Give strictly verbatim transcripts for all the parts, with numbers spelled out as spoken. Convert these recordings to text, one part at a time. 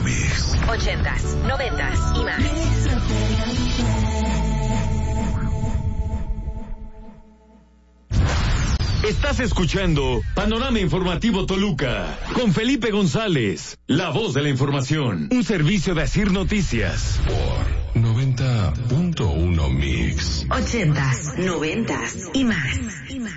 Mix. Ochentas, noventas y más. Estás escuchando Panorama Informativo Toluca con Felipe González, la voz de la información, un servicio de Asir Noticias. Por noventa punto uno Mix. Ochentas, noventas y más. Y más.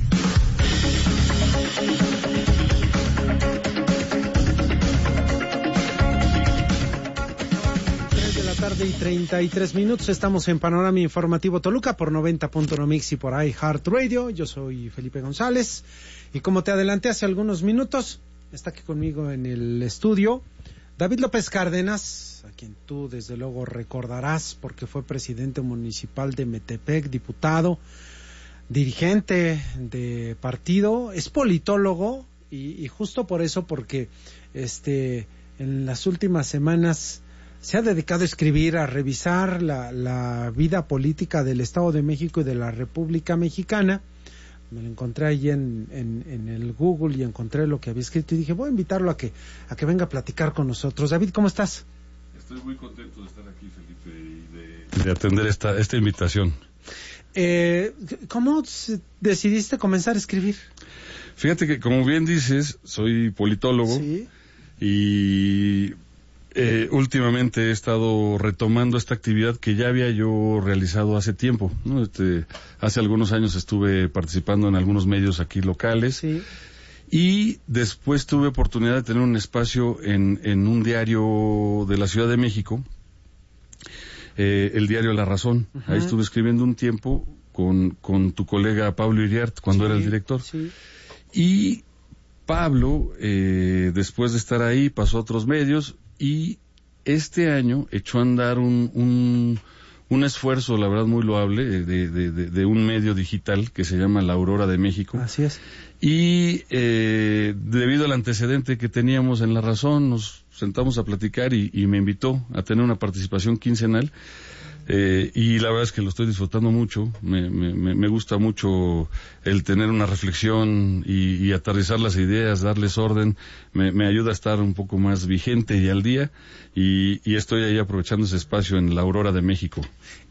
Tarde y treinta y tres minutos, estamos en Panorama Informativo Toluca por noventa punto uno Mix y por iHeartRadio. Yo soy Felipe González y como te adelanté hace algunos minutos, está aquí conmigo en el estudio David López Cárdenas, a quien tú desde luego recordarás porque fue presidente municipal de Metepec, diputado, dirigente de partido, es politólogo y, y justo por eso, porque este en las últimas semanas se ha dedicado a escribir, a revisar la, la vida política del Estado de México y de la República Mexicana. Me lo encontré ahí en, en, en el Google y encontré lo que había escrito y dije, voy a invitarlo a que, a que venga a platicar con nosotros. David, ¿cómo estás? Estoy muy contento de estar aquí, Felipe, y de, de atender esta, esta invitación. Eh, ¿Cómo decidiste comenzar a escribir? Fíjate que, como bien dices, soy politólogo. Sí. Y Eh, últimamente he estado retomando esta actividad que ya había yo realizado hace tiempo, ¿no? Este, hace algunos años estuve participando en algunos medios aquí locales. Sí. Y después tuve oportunidad de tener un espacio en, en un diario de la Ciudad de México, eh, el diario La Razón. Uh-huh. Ahí estuve escribiendo un tiempo con, con tu colega Pablo Iriart cuando sí, era el director. Sí. Y Pablo, eh, después de estar ahí, pasó a otros medios. Y este año echó a andar un, un, un esfuerzo, la verdad, muy loable de, de, de, de un medio digital que se llama La Aurora de México. Así es. Y eh, debido al antecedente que teníamos en La Razón, nos sentamos a platicar y, y me invitó a tener una participación quincenal. Eh, y la verdad es que lo estoy disfrutando mucho, me, me, me gusta mucho el tener una reflexión y, y aterrizar las ideas, darles orden, me, me ayuda a estar un poco más vigente y al día, y, y estoy ahí aprovechando ese espacio en La Aurora de México.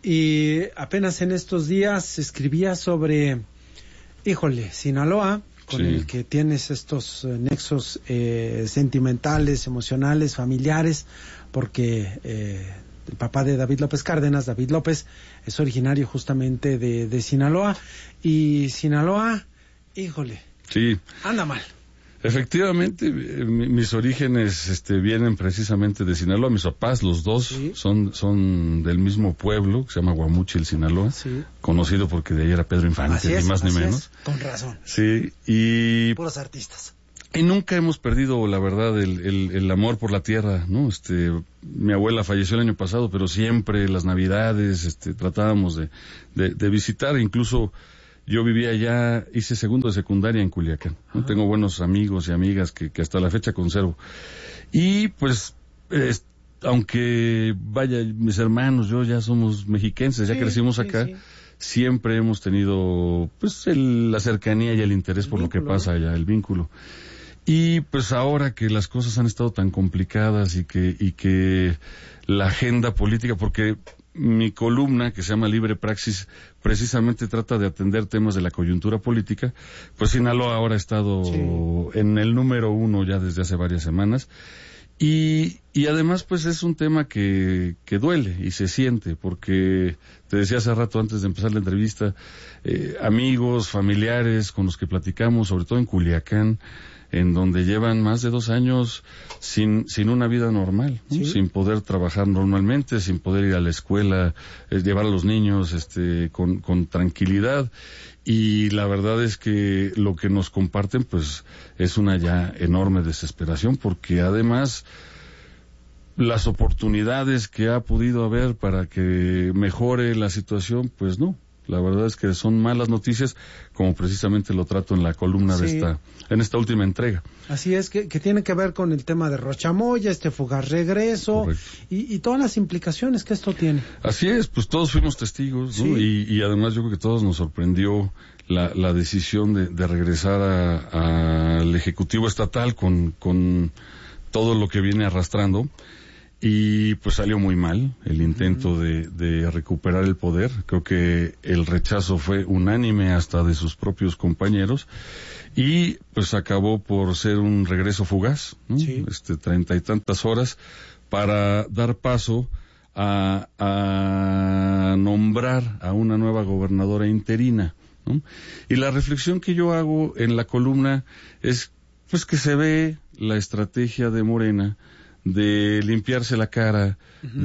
Y apenas en estos días escribía sobre, híjole, Sinaloa, con sí. el que tienes estos eh, nexos eh, sentimentales, emocionales, familiares, porque Eh, el papá de David López Cárdenas, David López, es originario justamente de, de Sinaloa. Y Sinaloa, híjole, sí, anda mal. Efectivamente, eh, mis orígenes este, vienen precisamente de Sinaloa. Mis papás, los dos, sí. son son del mismo pueblo, que se llama Guamuchil, Sinaloa, sí. conocido porque de ahí era Pedro Infante, así es, ni más ni menos. Es. Con razón. Sí, y... puros artistas. Y nunca hemos perdido, la verdad, el, el, el amor por la tierra, ¿no? Este, mi abuela falleció el año pasado, pero siempre las Navidades, este, tratábamos de, de, de visitar. Incluso yo vivía allá, hice segundo de secundaria en Culiacán, ¿no? Tengo buenos amigos y amigas que, que hasta la fecha conservo. Y pues, eh, aunque vaya, mis hermanos, yo ya somos mexiquenses, ya sí, crecimos sí, acá. Sí. Siempre hemos tenido, pues, el, la cercanía y el interés el por vínculo, lo que pasa allá, el vínculo. Y pues ahora que las cosas han estado tan complicadas y que, y que la agenda política, porque mi columna, que se llama Libre Praxis, precisamente trata de atender temas de la coyuntura política, pues Sinaloa ahora ha estado sí. en el número uno ya desde hace varias semanas. Y, y además, pues es un tema que, que duele y se siente, porque te decía hace rato antes de empezar la entrevista, eh, amigos, familiares con los que platicamos, sobre todo en Culiacán, en donde llevan más de dos años sin sin una vida normal, ¿no? ¿Sí? Sin poder trabajar normalmente, sin poder ir a la escuela, eh, llevar a los niños este con, con tranquilidad. Y la verdad es que lo que nos comparten pues es una ya enorme desesperación, porque además las oportunidades que ha podido haber para que mejore la situación, pues no. La verdad es que son malas noticias, como precisamente lo trato en la columna sí. de esta, en esta última entrega. Así es, que, que tiene que ver con el tema de Rochamoya, este fugaz regreso, y, y todas las implicaciones que esto tiene. Así es, pues todos fuimos testigos, ¿no? Sí. Y, y además yo creo que todos nos sorprendió la, la decisión de, de regresar al Ejecutivo Estatal con, con todo lo que viene arrastrando. Y pues salió muy mal el intento uh-huh. de, de recuperar el poder. Creo que el rechazo fue unánime hasta de sus propios compañeros y pues acabó por ser un regreso fugaz, ¿no? Sí. Este, treinta y tantas horas para dar paso a, a nombrar a una nueva gobernadora interina, ¿no? Y la reflexión que yo hago en la columna es pues que se ve la estrategia de Morena de limpiarse la cara, uh-huh.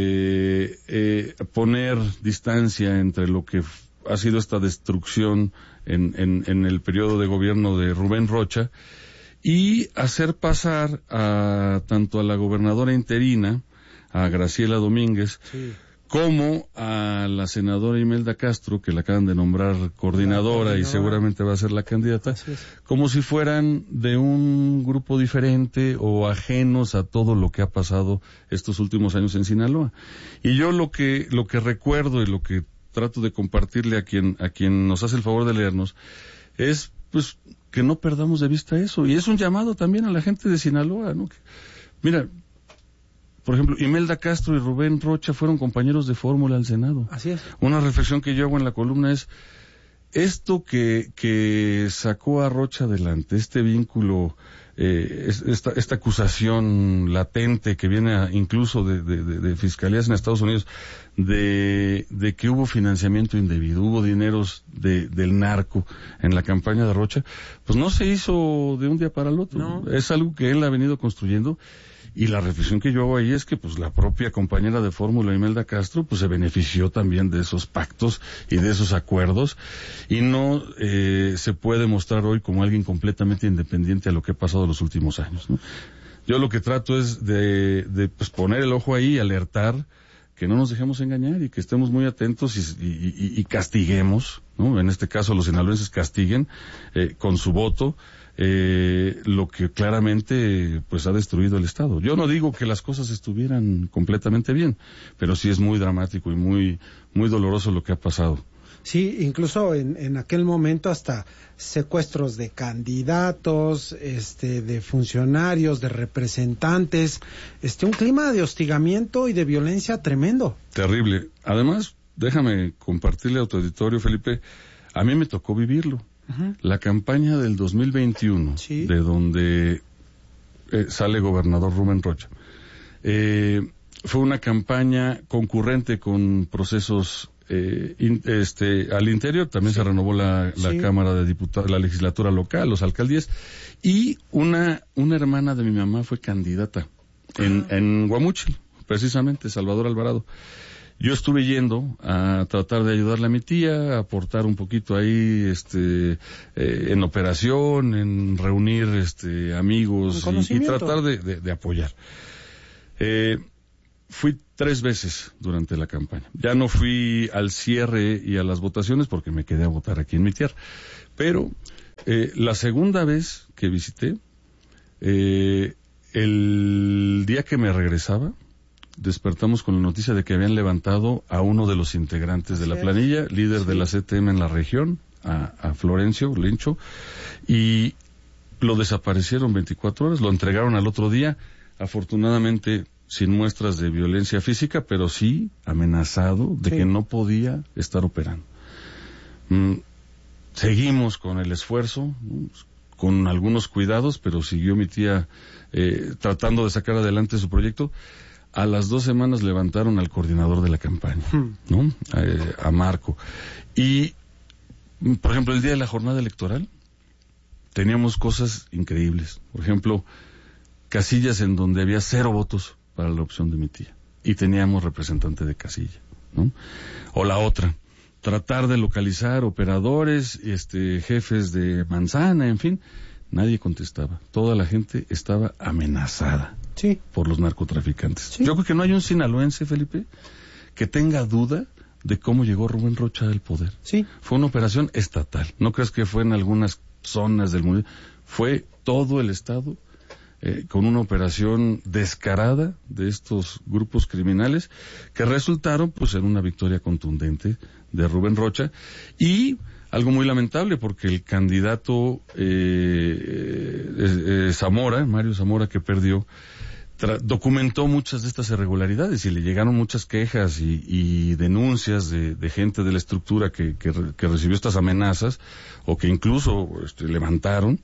de eh, poner distancia entre lo que f- ha sido esta destrucción en, en, en el periodo de gobierno de Rubén Rocha y hacer pasar a tanto a la gobernadora interina, a Graciela Domínguez, sí. como a la senadora Imelda Castro, que la acaban de nombrar coordinadora, coordinadora. y seguramente va a ser la candidata, como si fueran de un grupo diferente o ajenos a todo lo que ha pasado estos últimos años en Sinaloa. Y yo lo que, lo que recuerdo y lo que trato de compartirle a quien, a quien nos hace el favor de leernos es, pues, que no perdamos de vista eso. Y es un llamado también a la gente de Sinaloa, ¿no? Que, mira, por ejemplo, Imelda Castro y Rubén Rocha fueron compañeros de fórmula al Senado. Así es. Una reflexión que yo hago en la columna es, esto que, que sacó a Rocha adelante, este vínculo, eh, esta, esta acusación latente que viene a, incluso de, de, de, de fiscalías en Estados Unidos, de, de que hubo financiamiento indebido, hubo dineros de, del narco en la campaña de Rocha, pues no se hizo de un día para el otro. No. Es algo que él ha venido construyendo. Y la reflexión que yo hago ahí es que pues la propia compañera de fórmula Imelda Castro pues se benefició también de esos pactos y de esos acuerdos y no eh, se puede mostrar hoy como alguien completamente independiente a lo que ha pasado los últimos años, ¿no? Yo lo que trato es de, de pues poner el ojo ahí, alertar, que no nos dejemos engañar y que estemos muy atentos y, y, y castiguemos, ¿no? En este caso los sinaloenses castiguen eh, con su voto Eh, lo que claramente pues ha destruido el Estado. Yo no digo que las cosas estuvieran completamente bien, pero sí es muy dramático y muy muy doloroso lo que ha pasado. Sí, incluso en, en aquel momento hasta secuestros de candidatos, este, de funcionarios, de representantes, este, un clima de hostigamiento y de violencia tremendo. Terrible. Además, déjame compartirle a tu auditorio, Felipe, a mí me tocó vivirlo. Uh-huh. La campaña del dos mil veintiuno, ¿sí? De donde eh, sale gobernador Rubén Rocha, eh, fue una campaña concurrente con procesos eh, in, este, al interior, también sí. Se renovó la, la sí. Cámara de Diputados, la legislatura local, los alcaldías, y una, una hermana de mi mamá fue candidata en, uh-huh. en Guamúchil, precisamente, Salvador Alvarado. Yo estuve yendo a tratar de ayudarle a mi tía, a aportar un poquito ahí, este, eh, en operación, en reunir, este, amigos y, y tratar de, de, de apoyar. Eh, fui tres veces durante la campaña. Ya no fui al cierre y a las votaciones porque me quedé a votar aquí en mi tierra. Pero, eh, la segunda vez que visité, eh, el día que me regresaba, despertamos con la noticia de que habían levantado a uno de los integrantes de la planilla, líder sí. de la C T M en la región, a, a Florencio Lincho, y lo desaparecieron veinticuatro horas, lo entregaron al otro día, afortunadamente sin muestras de violencia física, pero sí amenazado de sí. que no podía estar operando. Mm, seguimos con el esfuerzo, con algunos cuidados, pero siguió mi tía eh, tratando de sacar adelante su proyecto. A las dos semanas levantaron al coordinador de la campaña, ¿no? A, a Marco. Y, por ejemplo, el día de la jornada electoral, teníamos cosas increíbles. Por ejemplo, casillas en donde había cero votos para la opción de mi tía. Y teníamos representante de casilla, ¿no? O la otra, tratar de localizar operadores, este, jefes de manzana, en fin. Nadie contestaba. Toda la gente estaba amenazada sí. por los narcotraficantes. Sí. Yo creo que no hay un sinaloense, Felipe, que tenga duda de cómo llegó Rubén Rocha al poder. Sí. Fue una operación estatal. No creas que fue en algunas zonas del mundo. Fue todo el Estado eh, con una operación descarada de estos grupos criminales que resultaron pues en una victoria contundente de Rubén Rocha y algo muy lamentable porque el candidato eh, eh, eh, Zamora, Mario Zamora, que perdió, tra- documentó muchas de estas irregularidades y le llegaron muchas quejas y, y denuncias de, de gente de la estructura que, que, que recibió estas amenazas o que incluso este, levantaron.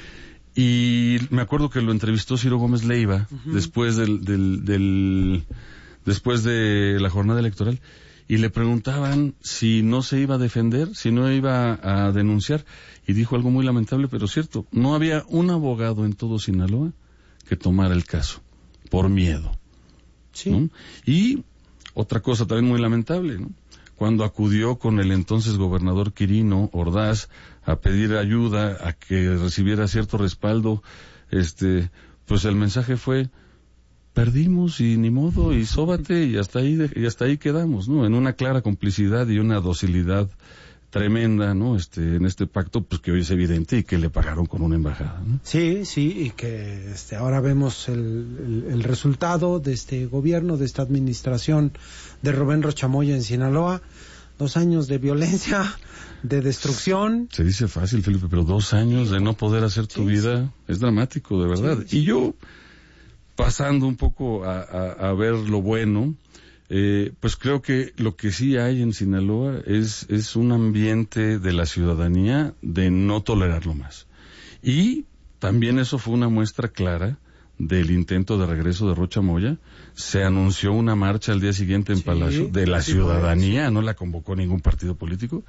Y me acuerdo que lo entrevistó Ciro Gómez Leiva uh-huh. después del, del, del después de la jornada electoral y le preguntaban si no se iba a defender, si no iba a denunciar, y dijo algo muy lamentable pero cierto: no había un abogado en todo Sinaloa que tomara el caso por miedo. Sí. ¿No? Y otra cosa también muy lamentable, ¿no? Cuando acudió con el entonces gobernador Quirino Ordaz a pedir ayuda, a que recibiera cierto respaldo, este, pues el mensaje fue: perdimos y ni modo, y sóbate, y hasta ahí, y hasta ahí quedamos, ¿no? En una clara complicidad y una docilidad tremenda, ¿no? Este, en este pacto, pues que hoy es evidente y que le pagaron con una embajada, ¿no? Sí, sí, y que este, ahora vemos el, el, el resultado de este gobierno, de esta administración de Rubén Rochamoya en Sinaloa. Dos años de violencia, de destrucción. Se dice fácil, Felipe, pero dos años de no poder hacer tu sí, vida sí. es dramático, de verdad. Sí, sí. Y yo, pasando un poco a, a, a ver lo bueno, eh, pues creo que lo que sí hay en Sinaloa es, es un ambiente de la ciudadanía de no tolerarlo más. Y también eso fue una muestra clara del intento de regreso de Rocha Moya. Se anunció una marcha al día siguiente en sí, Palacio de la sí, ciudadanía, no la convocó ningún partido político,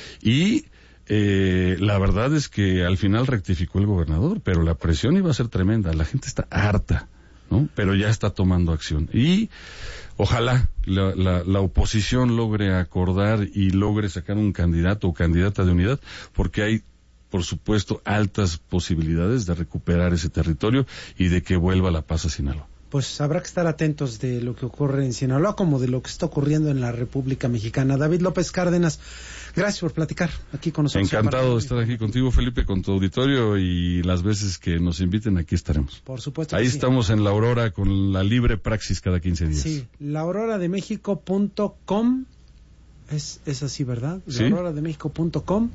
y eh, la verdad es que al final rectificó el gobernador, pero la presión iba a ser tremenda, la gente está harta, ¿no? Pero ya está tomando acción, y ojalá la, la, la oposición logre acordar y logre sacar un candidato o candidata de unidad, porque hay, por supuesto, altas posibilidades de recuperar ese territorio y de que vuelva la paz a Sinaloa. Pues habrá que estar atentos de lo que ocurre en Sinaloa como de lo que está ocurriendo en la República Mexicana. David López Cárdenas, gracias por platicar aquí con nosotros. Encantado de estar aquí contigo, Felipe, con tu auditorio, y las veces que nos inviten aquí estaremos. Por supuesto. Ahí sí. estamos en La Aurora con la libre praxis cada quince días. Sí, la aurora de méxico punto com es, es así, ¿verdad? Sí. la aurora de méxico punto com.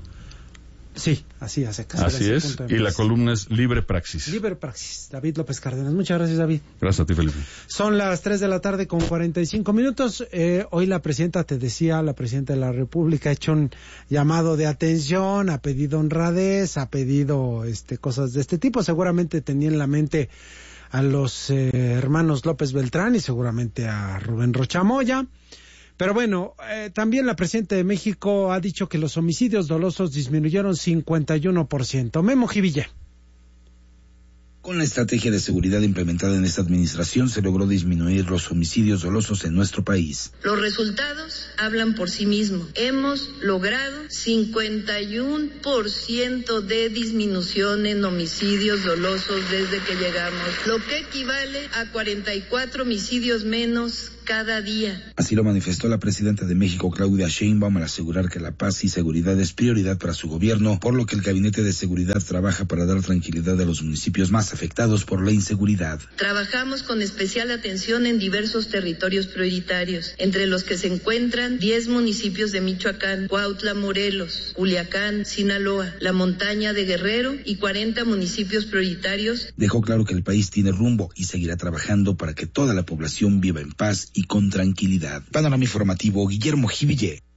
Sí, así hace. Así es, y la columna es Libre Praxis. Libre Praxis, David López Cárdenas. Muchas gracias, David. Gracias a ti, Felipe. Son las tres de la tarde con cuarenta y cinco minutos. Eh, hoy la presidenta, te decía, la presidenta de la República ha hecho un llamado de atención, ha pedido honradez, ha pedido este cosas de este tipo. Seguramente tenía en la mente a los eh, hermanos López Beltrán y seguramente a Rubén Rochamoya. Pero bueno, eh, también la presidenta de México ha dicho que los homicidios dolosos disminuyeron cincuenta y uno por ciento. Memo Jiville. Con la estrategia de seguridad implementada en esta administración se logró disminuir los homicidios dolosos en nuestro país. Los resultados hablan por sí mismos. Hemos logrado cincuenta y uno por ciento de disminución en homicidios dolosos desde que llegamos, lo que equivale a cuarenta y cuatro homicidios menos cada día. Así lo manifestó la presidenta de México, Claudia Sheinbaum, al asegurar que la paz y seguridad es prioridad para su gobierno, por lo que el Gabinete de Seguridad trabaja para dar tranquilidad a los municipios más afectados por la inseguridad. Trabajamos con especial atención en diversos territorios prioritarios, entre los que se encuentran diez municipios de Michoacán, Cuautla, Morelos, Culiacán, Sinaloa, la montaña de Guerrero y cuarenta municipios prioritarios. Dejó claro que el país tiene rumbo y seguirá trabajando para que toda la población viva en paz y con tranquilidad. Panorama informativo, Guillermo Jiville.